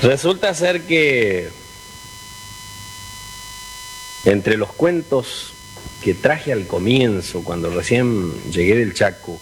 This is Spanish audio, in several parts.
Resulta ser que entre los cuentos que traje al comienzo, cuando recién llegué del Chaco,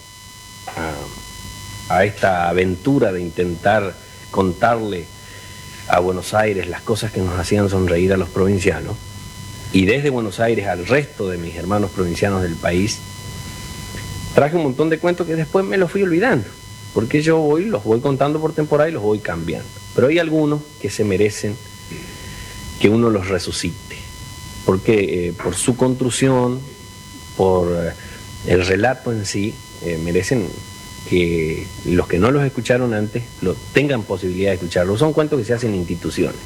a esta aventura de intentar contarle a Buenos Aires las cosas que nos hacían sonreír a los provincianos, y desde Buenos Aires al resto de mis hermanos provincianos del país, traje un montón de cuentos que después me los fui olvidando, porque yo los voy contando por temporada y los voy cambiando. Pero hay algunos que se merecen que uno los resucite, porque por su construcción, por el relato en sí, merecen que los que no los escucharon antes tengan posibilidad de escucharlos. Son cuentos que se hacen en instituciones.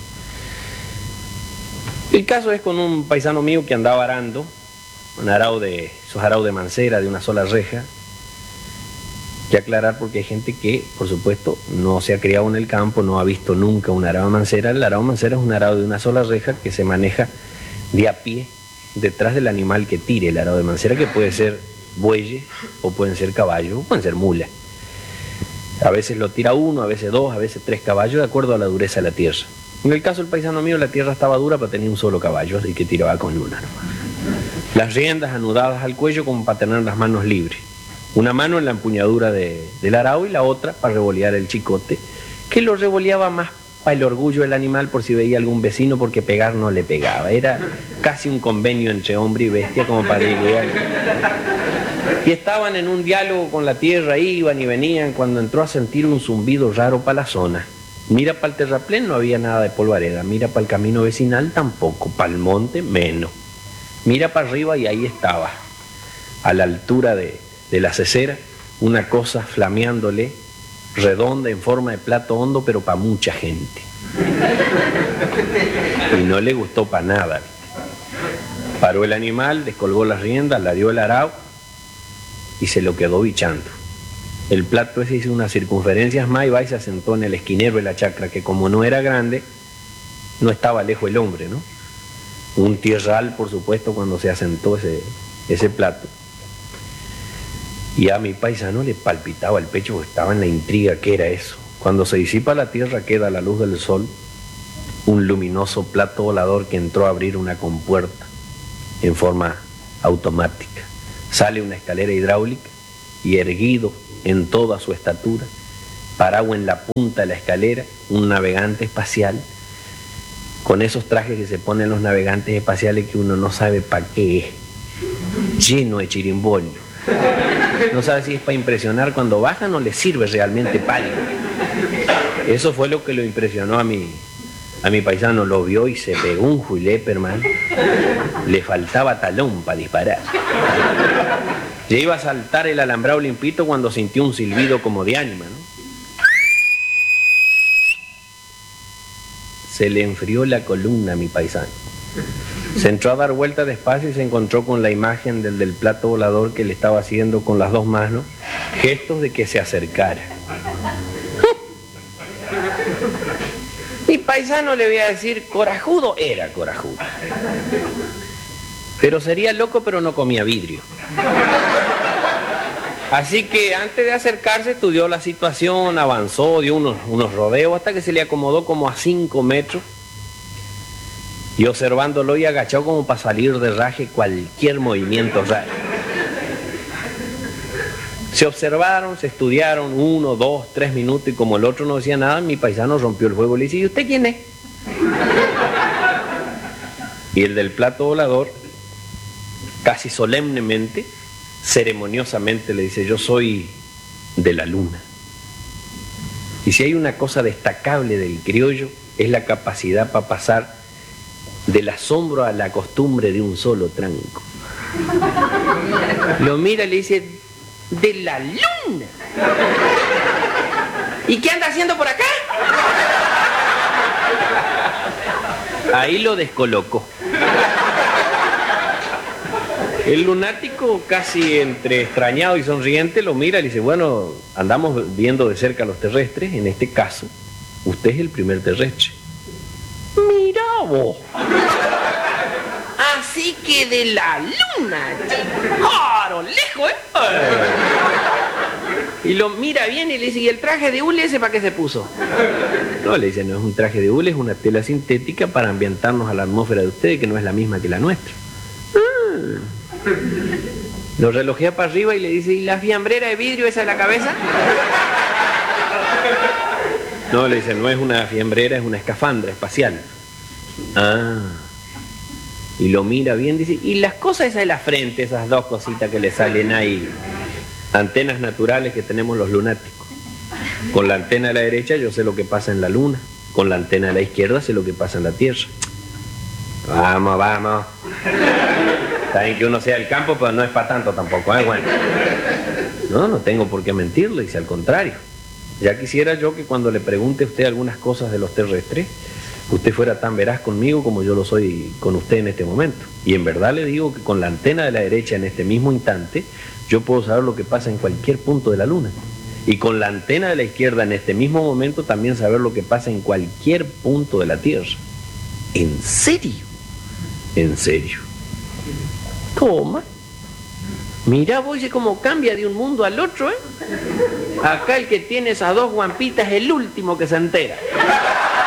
El caso es con un paisano mío que andaba arando, esos araos de mancera de una sola reja. Que aclarar porque hay gente que, por supuesto, no se ha criado en el campo, no ha visto nunca un arao de mancera. El arao de mancera es un arao de una sola reja que se maneja de a pie detrás del animal que tire el arao de mancera, que puede ser bueyes, o pueden ser caballos, o pueden ser mulas. A veces lo tira uno, a veces dos, a veces tres caballos, de acuerdo a la dureza de la tierra. En el caso del paisano mío, la tierra estaba dura para tener un solo caballo, así que tiraba con una nomás. Las riendas anudadas al cuello como para tener las manos libres. Una mano en la empuñadura del arao y la otra para revolear el chicote, que lo revoleaba más para el orgullo del animal por si veía algún vecino, porque pegar no le pegaba. Era casi un convenio entre hombre y bestia, como para llegar. Y estaban en un diálogo con la tierra, iban y venían, cuando entró a sentir un zumbido raro para la zona. Mira para el terraplén, no había nada de polvareda. Mira para el camino vecinal, tampoco. Para el monte, menos. Mira para arriba y ahí estaba, a la altura de la cesera, una cosa flameándole, redonda, en forma de plato hondo, pero para mucha gente. Y no le gustó para nada. Paró el animal, descolgó las riendas, la dio el arao y se lo quedó bichando. El plato ese hizo unas circunferencias más y va y se asentó en el esquinero de la chacra, que como no era grande, no estaba lejos el hombre, ¿no? Un tierral, por supuesto, cuando se asentó ese plato. Y a mi paisano le palpitaba el pecho, porque estaba en la intriga. ¿Qué era eso? Cuando se disipa la tierra, queda a la luz del sol un luminoso plato volador que entró a abrir una compuerta en forma automática. Sale una escalera hidráulica y, erguido en toda su estatura, parado en la punta de la escalera, un navegante espacial, con esos trajes que se ponen los navegantes espaciales que uno no sabe para qué es, lleno de chirimbolio. No sabe si es para impresionar cuando bajan o le sirve realmente para algo. Eso fue lo que lo impresionó a mi paisano. Lo vio y se pegó un julepe, hermano. Le faltaba talón para disparar. Ya iba a saltar el alambrado limpito cuando sintió un silbido como de ánima, ¿no? Se le enfrió la columna a mi paisano. Se entró a dar vuelta despacio y se encontró con la imagen del plato volador, que le estaba haciendo con las dos manos gestos de que se acercara. Mi paisano, le voy a decir, corajudo, era corajudo. Pero sería loco, pero no comía vidrio. Así que antes de acercarse estudió la situación, avanzó, dio unos rodeos hasta que se le acomodó como a 5 metros. Y observándolo y agachó como para salir de raje cualquier movimiento raro. Se observaron, se estudiaron 1, 2, 3 minutos, y como el otro no decía nada, mi paisano rompió el juego y le dice: ¿y usted quién es? Y el del plato volador, casi solemnemente, ceremoniosamente le dice: yo soy de la luna. Y si hay una cosa destacable del criollo, es la capacidad para pasar del asombro a la costumbre de un solo tranco. Lo mira y le dice: ¿de la luna? ¿Y qué anda haciendo por acá? Ahí lo descolocó. El lunático, casi entre extrañado y sonriente, lo mira y le dice: bueno, andamos viendo de cerca a los terrestres. En este caso, usted es el primer terrestre. Mira vos. Así que de la luna, chico. Claro, lejos, ¿eh? Y lo mira bien y le dice, ¿y el traje de hule ese para qué se puso? No, le dice, no es un traje de hule, es una tela sintética para ambientarnos a la atmósfera de ustedes, que no es la misma que la nuestra. Lo relojea para arriba y le dice, ¿y la fiambrera de vidrio esa de la cabeza? No, le dice, no es una fiambrera, es una escafandra espacial. Ah. Y lo mira bien, dice, ¿y las cosas esas de la frente, esas dos cositas que le salen ahí? Antenas naturales que tenemos los lunáticos. Con la antena de la derecha yo sé lo que pasa en la luna. Con la antena de la izquierda sé lo que pasa en la Tierra. Vamos, vamos. Está bien que uno sea del campo, pero no es para tanto tampoco, ¿eh? Bueno. No tengo por qué mentirle, dice, al contrario. Ya quisiera yo que cuando le pregunte a usted algunas cosas de los terrestres, usted fuera tan veraz conmigo como yo lo soy con usted en este momento. Y en verdad le digo que con la antena de la derecha en este mismo instante, yo puedo saber lo que pasa en cualquier punto de la luna. Y con la antena de la izquierda en este mismo momento también saber lo que pasa en cualquier punto de la Tierra. ¿En serio? En serio. Toma. Mira, oye, cómo cambia de un mundo al otro, ¿eh? Acá el que tiene esas dos guampitas es el último que se entera.